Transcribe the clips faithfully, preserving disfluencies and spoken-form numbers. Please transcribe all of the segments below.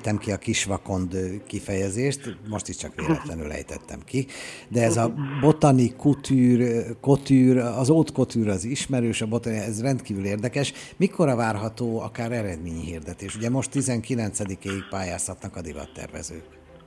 ejtem ki a kisvakond kifejezést, most is csak véletlenül ejtettem ki, de ez a botani couture, couture, az haute couture az ismerős, a botani, ez rendkívül érdekes. Mikor várható akár eredményhirdetés? Ugye most tizenkilencedikéig pályázhatnak a divattervezők.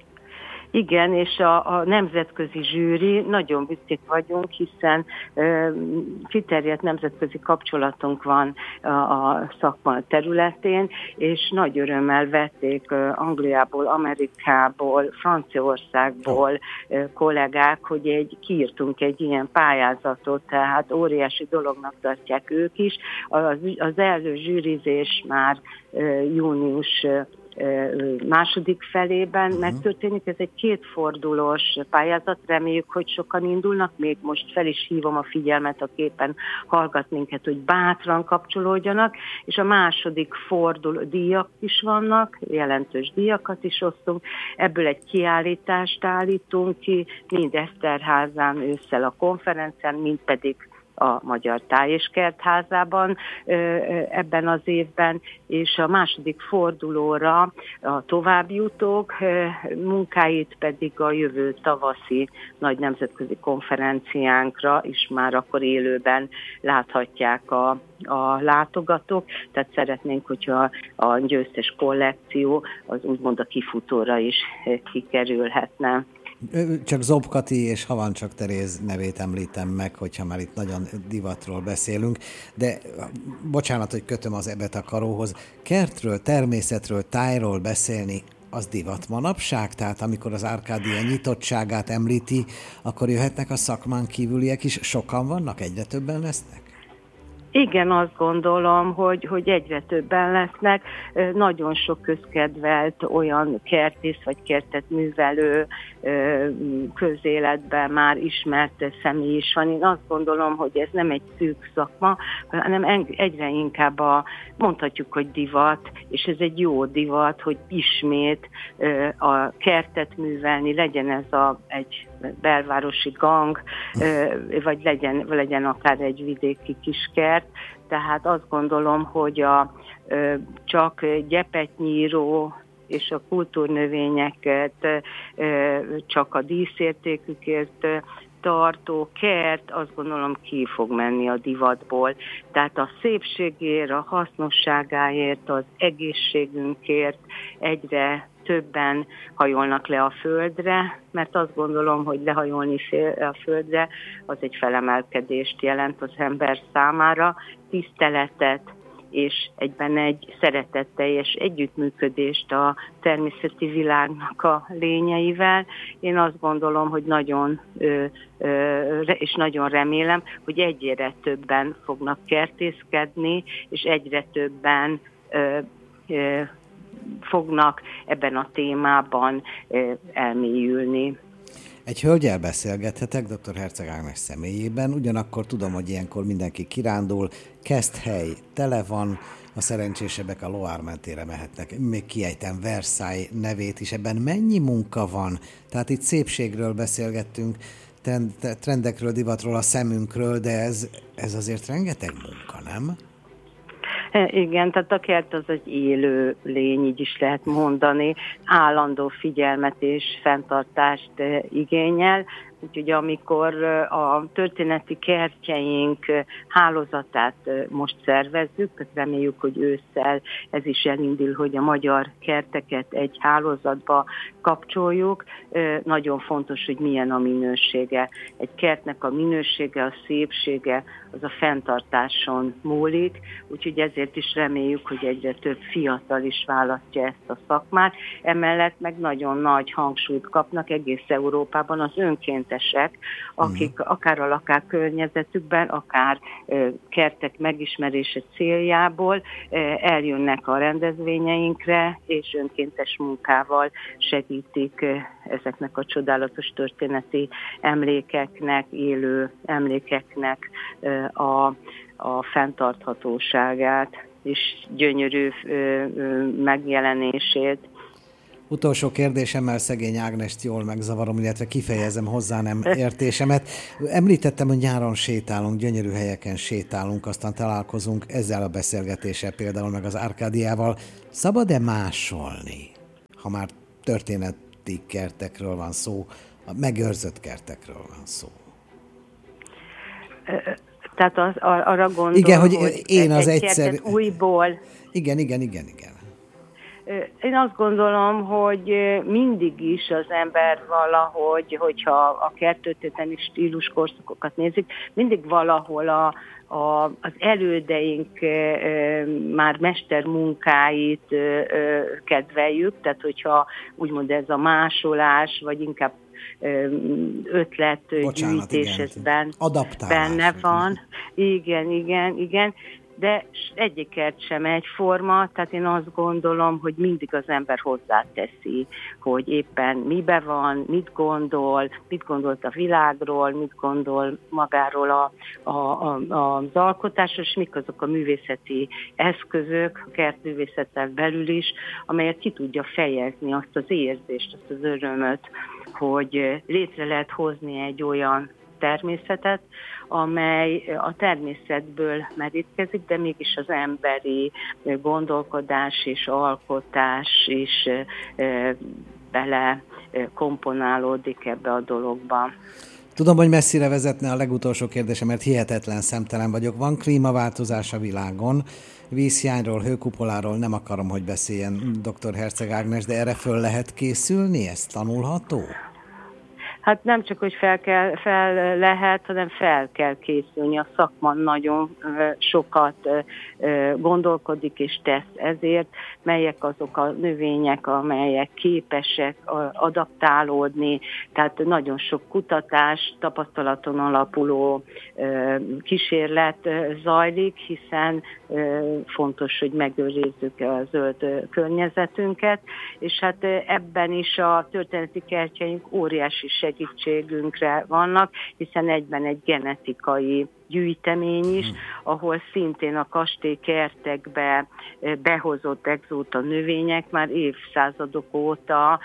Igen, és a, a nemzetközi zsűri, nagyon büszkék vagyunk, hiszen ö, kiterjedt nemzetközi kapcsolatunk van a, a szakma területén, és nagy örömmel vették ö, Angliából, Amerikából, Franciaországból ö, kollégák, hogy egy, kiírtunk egy ilyen pályázatot, tehát óriási dolognak tartják ők is. Az, az első zsűrizés már ö, június második felében uh-huh. megtörténik. Ez egy kétfordulós pályázat, reméljük, hogy sokan indulnak, még most fel is hívom a figyelmet, a képen hallgat minket, hogy bátran kapcsolódjanak, és a második forduló díjak is vannak, jelentős díjakat is osztunk, ebből egy kiállítást állítunk ki, mind Eszterházán ősszel a konferencián, mind pedig a Magyar Táj és Kertházában ebben az évben, és a második fordulóra a továbbjutók munkáit pedig a jövő tavaszi nagy nemzetközi konferenciánkra is már akkor élőben láthatják a, a látogatók, tehát szeretnénk, hogyha a győztes kollekció az úgymond a kifutóra is kikerülhetne. Csak Zob Kati és Havancsak Teréz nevét említem meg, hogyha már itt nagyon divatról beszélünk, de bocsánat, hogy kötöm az ebet a karóhoz. Kertről, természetről, tájról beszélni, az divat manapság? Tehát amikor az Arkádia nyitottságát említi, akkor jöhetnek a szakmán kívüliek is. Sokan vannak? Egyre többen lesznek? Igen, azt gondolom, hogy, hogy egyre többen lesznek. Nagyon sok közkedvelt olyan kertész vagy kertet művelő közéletben már ismert személy is van. Én azt gondolom, hogy ez nem egy szűk szakma, hanem egyre inkább a, mondhatjuk, hogy divat, és ez egy jó divat, hogy ismét a kertet művelni, legyen ez a, egy belvárosi gang, vagy legyen, legyen akár egy vidéki kiskert. Tehát azt gondolom, hogy a, csak gyepetnyíró és a kultúrnövényeket csak a díszértékükért tartó kert, azt gondolom, ki fog menni a divatból. Tehát a szépségért, a hasznosságáért, az egészségünkért egyre többen hajolnak le a földre, mert azt gondolom, hogy lehajolni a földre az egy felemelkedést jelent az ember számára, tiszteletet, és egyben egy szeretetteljes együttműködést a természeti világnak a lényeivel. Én azt gondolom, hogy nagyon, ö, ö, és nagyon remélem, hogy egyre többen fognak kertészkedni, és egyre többen ö, ö, fognak ebben a témában ö, elmélyülni. Egy hölgyel beszélgethetek, dr. Herceg Ágnes személyében, ugyanakkor tudom, hogy ilyenkor mindenki kirándul, Keszthely tele van, a szerencsésebbek a Loire mentére mehetnek. Még kiejtem Versailles nevét is, ebben mennyi munka van? Tehát itt szépségről beszélgettünk, trendekről, divatról, a szemünkről, de ez, ez azért rengeteg munka, nem? Igen, tehát a kert az egy élő lény, így is lehet mondani, állandó figyelmet és fenntartást igényel. Úgyhogy amikor a történeti kertjeink hálózatát most szervezzük, reméljük, hogy ősszel ez is elindul, hogy a magyar kerteket egy hálózatba kapcsoljuk. Nagyon fontos, hogy milyen a minősége. Egy kertnek a minősége, a szépsége, az a fenntartáson múlik, úgyhogy ezért is reméljük, hogy egyre több fiatal is választja ezt a szakmát. Emellett meg nagyon nagy hangsúlyt kapnak egész Európában az önkéntesek, akik uh-huh. akár a lakókörnyezetükben, akár uh, kertek megismerése céljából uh, eljönnek a rendezvényeinkre, és önkéntes munkával segítik uh, ezeknek a csodálatos történeti emlékeknek, élő emlékeknek uh, a, a fenntarthatóságát és gyönyörű ö, ö, megjelenését. Utolsó kérdésemmel szegény Ágnest jól megzavarom, illetve kifejezem hozzá nem értésemet. Említettem, hogy nyáron sétálunk, gyönyörű helyeken sétálunk, aztán találkozunk ezzel a beszélgetéssel, például meg az Arkádiával. Szabad-e másolni ha már történeti kertekről van szó, a megőrzött kertekről van szó. Tehát az, arra gondolom, igen, hogy, hogy én egy, az egy egyszer... kertet újból... Igen, igen, igen, igen. Én azt gondolom, hogy mindig is az ember valahogy, hogyha a kerttörténeti stílus korszakokat nézik, mindig valahol a, a, az elődeink már mestermunkáit kedveljük, tehát hogyha úgymond ez a másolás, vagy inkább ötletgyűjtés ezben benne van. Igen, igen, igen. De egyik kert sem egyforma, tehát én azt gondolom, hogy mindig az ember hozzáteszi, hogy éppen mibe van, mit gondol, mit gondolt a világról, mit gondol magáról a, a, a, az alkotásról, és mik azok a művészeti eszközök, a kertművészettel belül is, amelyet ki tudja fejezni azt az érzést, azt az örömöt, hogy létre lehet hozni egy olyan természetet, amely a természetből merítkezik, de mégis az emberi gondolkodás és alkotás is bele komponálódik ebbe a dologba. Tudom, hogy messzire vezetne a legutolsó kérdésem, mert hihetetlen szemtelen vagyok. Van klímaváltozás a világon, vízhiányról, hőkupoláról nem akarom, hogy beszéljen doktor Herczeg Ágnes, de erre föl lehet készülni? Ez tanulható? Hát nem csak, hogy fel, kell, fel lehet, hanem fel kell készülni. A szakma nagyon sokat gondolkodik és tesz ezért, melyek azok a növények, amelyek képesek adaptálódni. Tehát nagyon sok kutatás, tapasztalaton alapuló kísérlet zajlik, hiszen fontos, hogy megőrizzük a zöld környezetünket, és hát ebben is a történeti kertjeink óriási segítségünkre vannak, hiszen egyben egy genetikai gyűjtemény is, ahol szintén a kastélykertekbe behozott exóta növények már évszázadok óta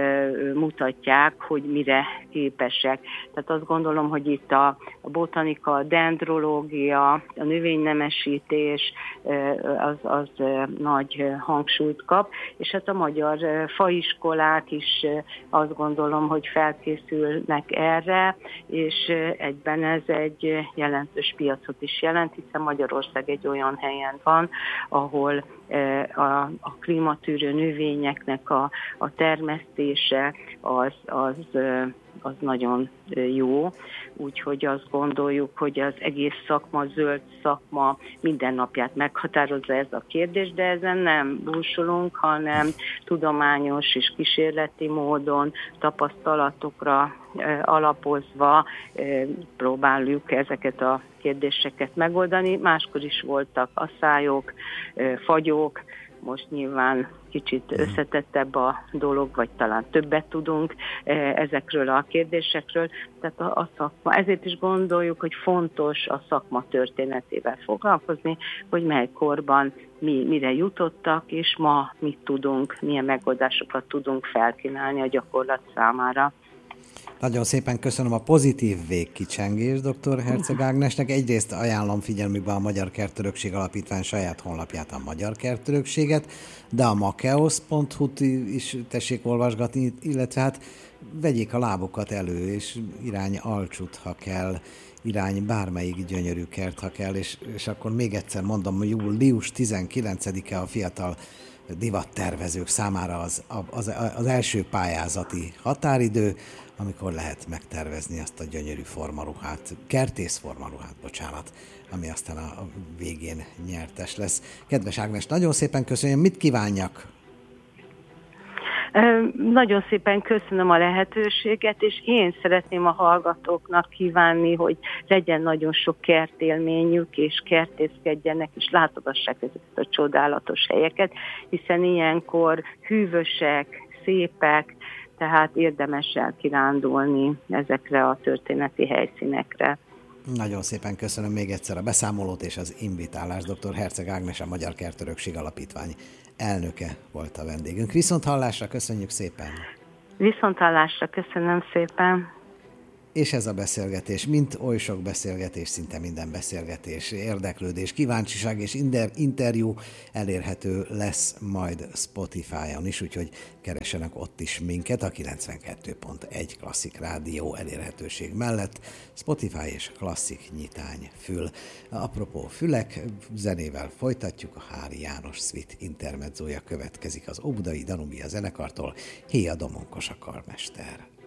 mutatják, hogy mire képesek. Tehát azt gondolom, hogy itt a, a botanika, a dendrológia, a növénynemesítés az, az nagy hangsúlyt kap, és hát a magyar faiskolák is azt gondolom, hogy felkészülnek erre, és egyben ez egy jelentős piacot is jelent, hiszen Magyarország egy olyan helyen van, ahol a, a klímatűrő növényeknek a, a termesztése az, az, az nagyon jó, úgyhogy azt gondoljuk, hogy az egész szakma, zöld szakma minden napját meghatározza ez a kérdés, de ezen nem búsulunk, hanem tudományos és kísérleti módon, tapasztalatokra alapozva próbáljuk ezeket a kérdéseket megoldani. Máskor is voltak asszályok, fagyok, most nyilván kicsit összetettebb a dolog, vagy talán többet tudunk ezekről a kérdésekről. Tehát a, a szakma, ezért is gondoljuk, hogy fontos a szakma történetével foglalkozni, hogy mely korban mi, mire jutottak, és ma mit tudunk, milyen megoldásokat tudunk felkínálni a gyakorlat számára. Nagyon szépen köszönöm a pozitív végkicsengést doktor Herczeg Ágnesnek. Egyrészt ajánlom figyelmükbe a Magyar Kertörökség Alapítvány saját honlapját, a Magyar Kertörökséget, de a makeosz pont hu-t is tessék olvasgatni, illetve hát vegyék a lábukat elő, és irány Alcsut, ha kell, irány bármelyik gyönyörű kert, ha kell, és, és akkor még egyszer mondom, július tizenkilencedike a fiatal divattervezők számára az, az, az első pályázati határidő, amikor lehet megtervezni azt a gyönyörű formaruhát, kertész formaruhát, bocsánat, ami aztán a végén nyertes lesz. Kedves Ágnes, nagyon szépen köszönöm. Mit kívánjak? Nagyon szépen köszönöm a lehetőséget, és én szeretném a hallgatóknak kívánni, hogy legyen nagyon sok kertélményük, és kertészkedjenek, és látogassák ezeket a csodálatos helyeket, hiszen ilyenkor hűvösek, szépek, tehát érdemes elkirándulni ezekre a történeti helyszínekre. Nagyon szépen köszönöm még egyszer a beszámolót és az invitálást. doktor Herczeg Ágnes, a Magyar Kertörökség Alapítvány elnöke volt a vendégünk. Viszont hallásra, köszönjük szépen! Viszont hallásra, köszönöm szépen! És ez a beszélgetés, mint oly sok beszélgetés, szinte minden beszélgetés, érdeklődés, kíváncsiság és interjú elérhető lesz majd Spotify-on is, úgyhogy keressenek ott is minket a kilencvenkettő pont egy Klasszik Rádió elérhetőség mellett. Spotify és Klasszik nyitány fül. Apropó fülek, zenével folytatjuk, a Hári János Suite intermedzója következik az Óbudai Danubia zenekartól, Héja Domonkos a karmester.